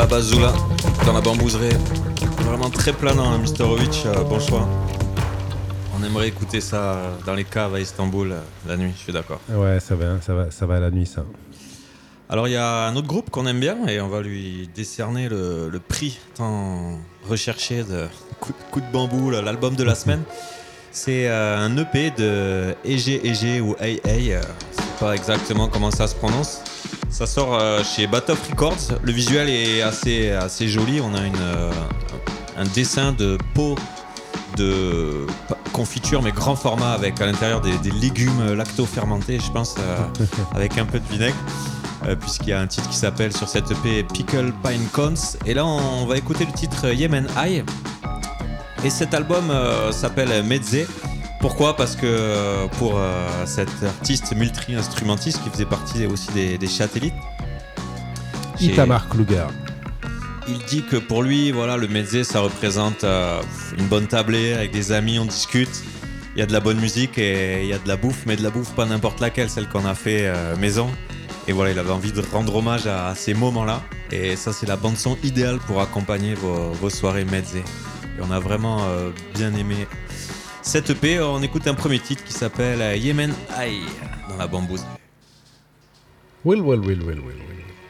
la Bazoula, dans la bambouserie. Vraiment très planant, hein, Misterovic, bon choix. On aimerait écouter ça dans les caves à Istanbul la nuit, je suis d'accord. Ouais, ça va à la nuit, ça. Alors il y a un autre groupe qu'on aime bien et on va lui décerner le prix tant recherché de Coup de bambou, l'album de la semaine. C'est un EP de EG ou AA, je sais pas exactement comment ça se prononce. Ça sort chez Batop Records. Le visuel est assez joli. On a un dessin de pot de confiture mais grand format avec à l'intérieur des légumes lacto-fermentés, je pense, avec un peu de vinaigre. Puisqu'il y a un titre qui s'appelle sur cette EP Pickle Pine Cones. Et là on va écouter le titre Yemen High. Et cet album s'appelle Medze. Pourquoi ? Parce que pour cet artiste multi-instrumentiste qui faisait partie aussi des Chatellites, Itamar Kluger. il dit que pour lui, voilà, le Medze ça représente une bonne tablée avec des amis, on discute. Il y a de la bonne musique et il y a de la bouffe, mais de la bouffe pas n'importe laquelle, celle qu'on a fait maison. Et voilà, il avait envie de rendre hommage à ces moments-là. Et ça, c'est la bande-son idéale pour accompagner vos soirées Medze. Et on a vraiment bien aimé cette EP. On écoute un premier titre qui s'appelle Yemen High dans la bambouse. Will.